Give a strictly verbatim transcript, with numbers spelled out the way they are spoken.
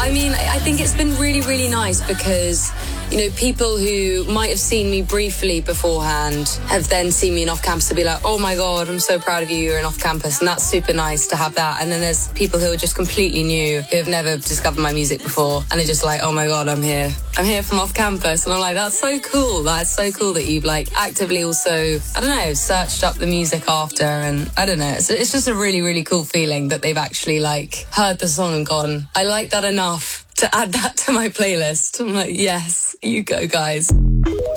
I mean, I think it's been really, really nice because, you know, people who might have seen me briefly beforehand have then seen me in Off Campus to be like, oh my God, I'm so proud of you, you're in Off Campus. And that's super nice to have that. And then there's people who are just completely new, who have never discovered my music before. And they're just like, oh my God, I'm here. I'm here from Off Campus. And I'm like, that's so cool. That's so cool that you've like actively also, I don't know, searched up the music after. And I don't know, it's, it's just a really, really cool feeling that they've actually like heard the song and gone, I like that enough to add that to my playlist. I'm like, yes, you go, guys.